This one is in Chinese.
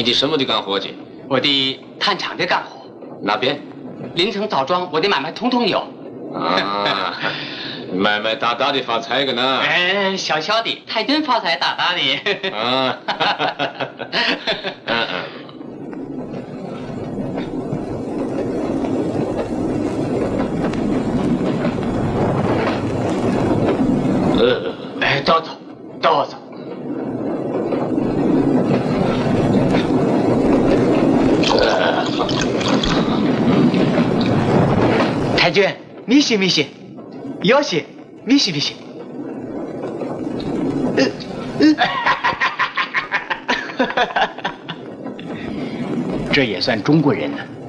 你的什么的干活去？ 我的炭厂的干活。 哪边？ 林城枣庄，我的买卖通通有。 啊，买卖大大的发财个呢？ 哎，小小的，太君发财大大的。 啊， 哎，都走，都走。太君，米西米西，有西米西米西。这也算中国人呢。